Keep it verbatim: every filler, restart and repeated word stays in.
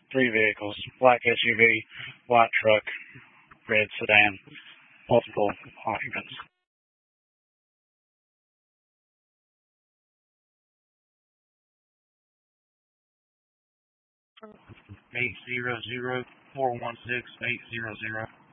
three vehicles, black S U V, white truck, red sedan, multiple occupants. Eight zero zero four one six eight zero zero.